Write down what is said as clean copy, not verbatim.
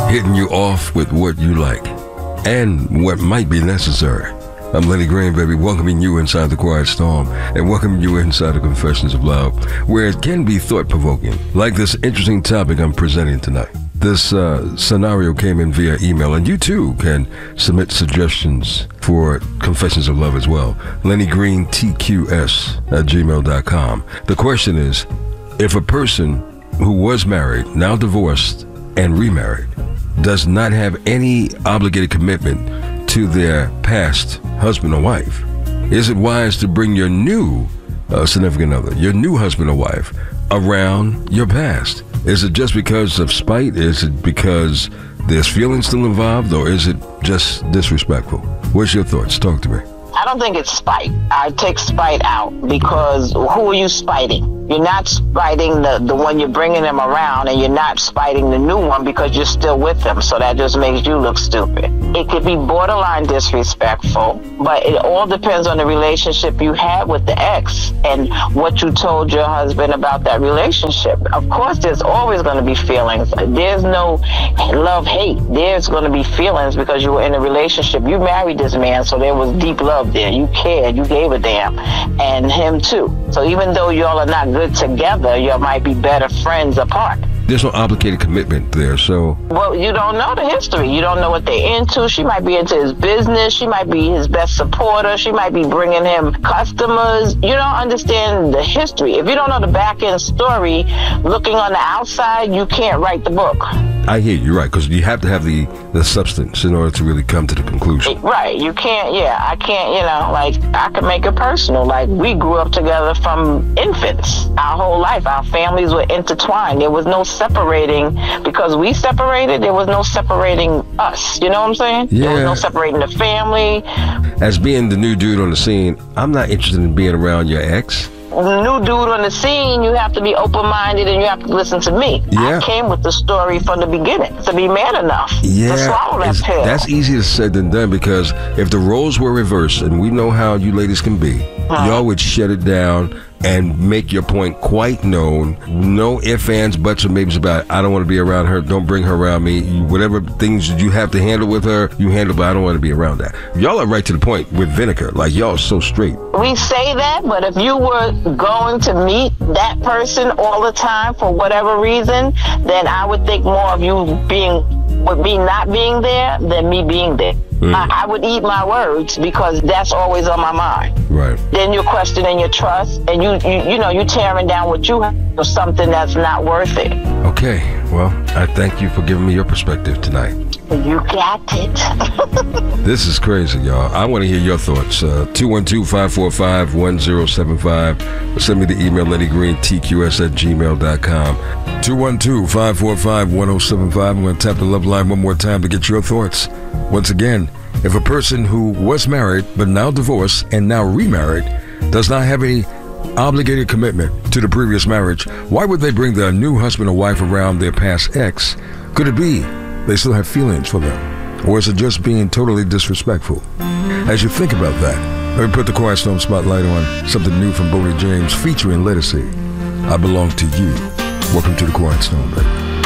hitting you off with what you like and what might be necessary. I'm Lenny Green, baby, welcoming you inside the Quiet Storm and welcoming you inside the Confessions of Love, where it can be thought-provoking, like this interesting topic I'm presenting tonight. This scenario came in via email, and you too can submit suggestions for Confessions of Love as well. LennyGreenTQS@gmail.com. The question is, if a person who was married, now divorced and remarried, does not have any obligated commitment to their past husband or wife, is it wise to bring your new significant other, your new husband or wife, around your past? Is it just because of spite? Is it because there's feelings still involved, or is it just disrespectful? What's your thoughts? Talk to me. I don't think it's spite. I take spite out, because who are you spiting? You're not spiting the one you're bringing them around, and you're not spiting the new one because you're still with them. So that just makes you look stupid. It could be borderline disrespectful, but it all depends on the relationship you had with the ex and what you told your husband about that relationship. Of course, there's always going to be feelings. There's no love-hate. There's going to be feelings because you were in a relationship. You married this man, so there was deep love there. You cared. You gave a damn. And him too. So even though y'all are not good together, you might be better friends apart. There's no obligated commitment there, so... Well, you don't know the history. You don't know what they're into. She might be into his business. She might be his best supporter. She might be bringing him customers. You don't understand the history. If you don't know the back end story, looking on the outside, you can't write the book. I hear you, right, because you have to have the substance in order to really come to the conclusion. Right, you can't, I can't, I can make it personal. Like, we grew up together from infants. Our whole life, our families were intertwined. There was no separating. Because we separated, there was no separating us. You know what I'm saying? Yeah. There was no separating the family. As being the new dude on the scene, I'm not interested in being around your ex. The new dude on the scene, you have to be open-minded and you have to listen to me. Yeah. I came with the story from the beginning to be man enough to swallow that pill. That's easier said than done, because if the roles were reversed, and we know how you ladies can be, y'all would shut it down and make your point quite known. No ifs, ands, buts, or maybes about it. I don't want to be around her. Don't bring her around me. Whatever things you have to handle with her, you handle, but I don't want to be around that. Y'all are right to the point with vinegar. Like, y'all are so straight. We say that, but if you were going to meet that person all the time for whatever reason, then I would think more of you with me not being there than me being there. I would eat my words, because that's always on my mind. Right. Then you're questioning your trust, and you're tearing down what you have for something that's not worth it. Okay, well, I thank you for giving me your perspective tonight. You got it. This is crazy, y'all. I want to hear your thoughts. 212-545-1075. Send me the email, LennyGreenTQS@gmail.com. 212-545-1075. I'm going to tap the love line one more time to get your thoughts. Once again, if a person who was married but now divorced and now remarried does not have any obligated commitment to the previous marriage, why would they bring their new husband or wife around their past ex? Could it be they still have feelings for them? Or is it just being totally disrespectful? As you think about that, let me put the Quiet Storm spotlight on something new from Bodie James featuring Lettucey. I Belong to You. Welcome to the Quiet Storm, baby.